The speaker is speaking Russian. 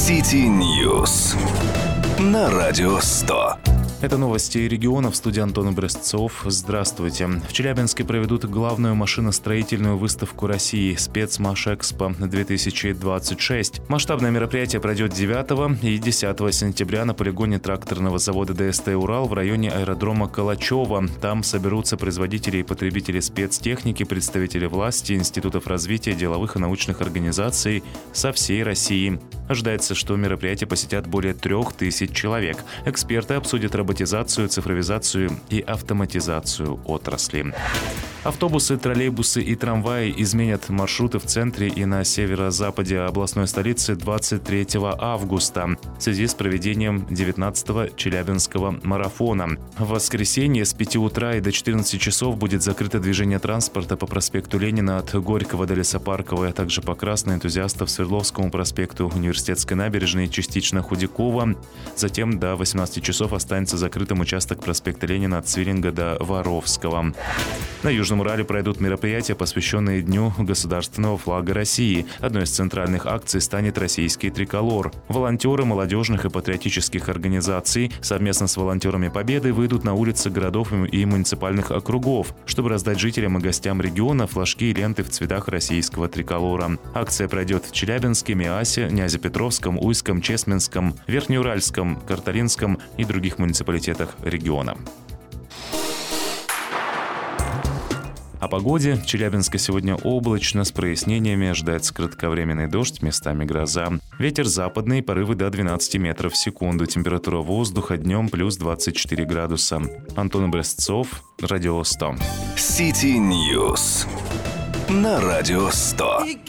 City News на Радио 100. Это новости регионов. В студии Антон Образцов. Здравствуйте. В Челябинске проведут главную машиностроительную выставку России «Спецмашэкспо-2026». Масштабное мероприятие пройдет 9 и 10 сентября на полигоне тракторного завода ДСТ «Урал» в районе аэродрома Калачево. Там соберутся производители и потребители спецтехники, представители власти, институтов развития, деловых и научных организаций со всей России. Ожидается, что мероприятие посетят более 3000 человек. Эксперты обсудят роботизацию, цифровизацию и автоматизацию отрасли. Автобусы, троллейбусы и трамваи изменят маршруты в центре и на северо-западе областной столицы 23 августа в связи с проведением 19-го Челябинского марафона. В воскресенье с 5 утра и до 14 часов будет закрыто движение транспорта по проспекту Ленина от Горького до Лесопарковой, а также по Красной энтузиастов Свердловскому проспекту, Университетской набережной, частично Худякова. Затем до 18 часов останется закрытым участок проспекта Ленина от Свиринга до Воровского. На Южном Урале пройдут мероприятия, посвященные Дню государственного флага России. Одной из центральных акций станет российский триколор. Волонтеры молодежных и патриотических организаций совместно с волонтерами Победы выйдут на улицы городов и муниципальных округов, чтобы раздать жителям и гостям региона флажки и ленты в цветах российского триколора. Акция пройдет в Челябинске, Миасе, Нязепетровском, Уйском, Чесменском, Верхнеуральском, Карталинском и других муниципалитетах региона. О погоде. В Челябинске сегодня облачно, с прояснениями. Ожидается кратковременный дождь, местами гроза. Ветер западный, порывы до 12 метров в секунду. Температура воздуха днем плюс 24 градуса. Антон Образцов, Радио 100. City News на Радио 100.